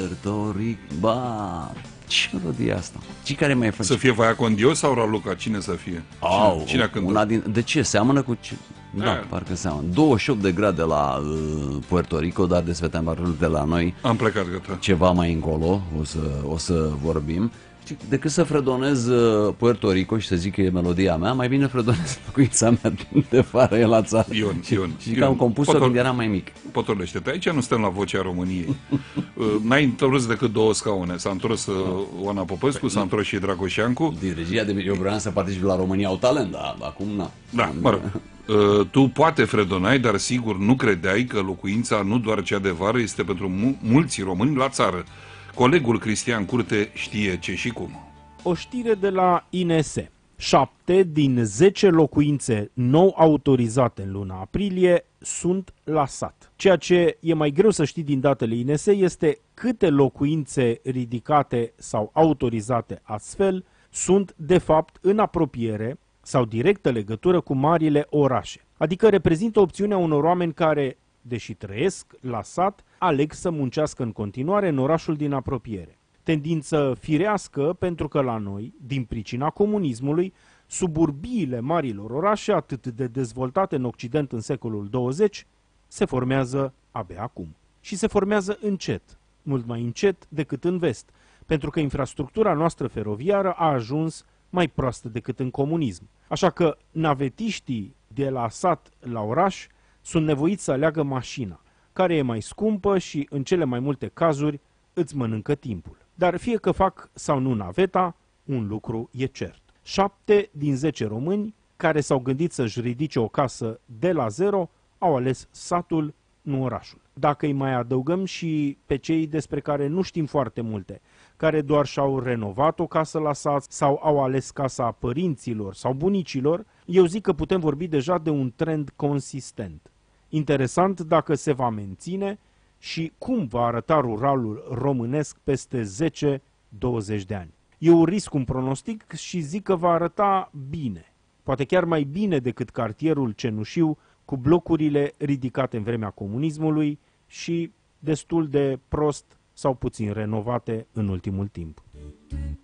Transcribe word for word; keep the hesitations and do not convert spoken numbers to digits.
Puerto Rico. Ba, ce melodie asta? Ce care mai face? Să fie Vaia con Dios sau Raluca? Cine să fie? Au, Cine, cine a cântat? una din, de ce? Seamănă cu ce? Da, Aia. parcă seamănă. douăzeci și opt de grade la uh, Puerto Rico, dar despre temperatură de la noi Am plecat, gata. ceva mai încolo, o să, o să vorbim. Știi, decât să fredonez uh, Puerto Rico și să zic că e melodia mea, mai bine fredonez locuința mea de fară e la țară. Ion, și Ion, și că Ion, am compus-o potol- când eram mai mic. Potolește-te, aici nu stăm la Vocea României. Uh, N-ai întors decât două scaune. S-a întors uh, Oana Popescu, s-a întors și Dragoșeancu. Din regia de eu vreau să particip la România au talent, dar acum na. Da, mă rog. Uh, Tu poate fredonai, dar sigur nu credeai că locuința, nu doar cea de vară, este pentru mu- mulți români la țară. Colegul Cristian Curte știe ce și cum. O știre de la I N S. Șapte din zece locuințe nou autorizate în luna aprilie sunt la sat. Ceea ce e mai greu să știi din datele I N S este câte locuințe ridicate sau autorizate astfel sunt de fapt în apropiere sau directă legătură cu marile orașe. Adică reprezintă opțiunea unor oameni care, deși trăiesc la sat, aleg să muncească în continuare în orașul din apropiere. Tendință firească pentru că la noi, din pricina comunismului, suburbiile marilor orașe, atât de dezvoltate în Occident în secolul douăzeci, se formează abia acum. Și se formează încet, mult mai încet decât în vest, pentru că infrastructura noastră feroviară a ajuns mai proastă decât în comunism. Așa că navetiștii de la sat la oraș sunt nevoiți să aleagă mașina, care e mai scumpă și, în cele mai multe cazuri, îți mănâncă timpul. Dar fie că fac sau nu naveta, un lucru e cert. Șapte din zece români care s-au gândit să-și ridice o casă de la zero au ales satul, nu orașul. Dacă îi mai adăugăm și pe cei despre care nu știm foarte multe, care doar și-au renovat o casă la sat sau au ales casa părinților sau bunicilor, eu zic că putem vorbi deja de un trend consistent. Interesant dacă se va menține și cum va arăta ruralul românesc peste zece douăzeci de ani. Eu risc un pronostic și zic că va arăta bine, poate chiar mai bine decât cartierul cenușiu cu blocurile ridicate în vremea comunismului și destul de prost sau puțin renovate în ultimul timp.